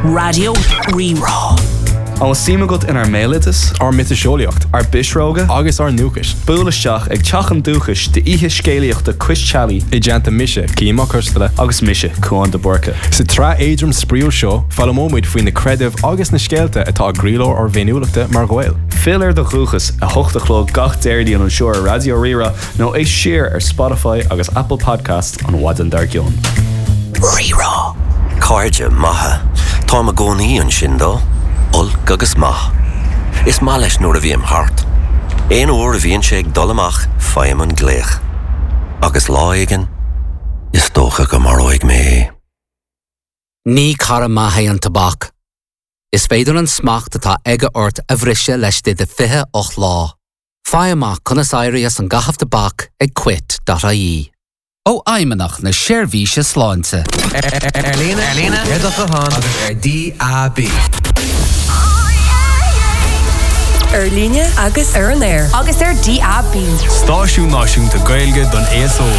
Radio Rerá. An síime go in mélitas, ar mitasisiolaíocht, ar bisróga, agus ar núchas. Búlaisteach ag teachan dúchas de ihe scéalaíochta Chris-Chalí I deanta mise, címa chuirstala. agus mise chuan de borca. Sa trá éidrim spríúil seo, fallmóid faoin na creidimh agus na scéalta atá grílór ar bhéiniúlachta mar ghail. Filar de chuchas a hochtachló gach déirdí an seoir Radio Rerá nó é siar ar Spotify agus Apple Podcast an Wadan Dargion. Rerá. Cairde maithe, tá a gcónaí an sin dó, olc agus maith. Is má leis nuair a bhí am thart. Éon uair a bhíonn sé ag dul amach faim an gléach. Agus láigen, is tócha go mar óig mé. Ní cara maithe an tabhac. Is féidir an smacht atá aige ort a bhriise leis de 28 lá. Fáim amach conas éirí as an gachaf tabhac ag quit.ie. Ó aimeach na séirmhíse sláinte. Erlína, Redach a hán agus DAB. Líne agus ar an air. Agus DAB. Stáisiú náisiúnta Gaeilge don ESO.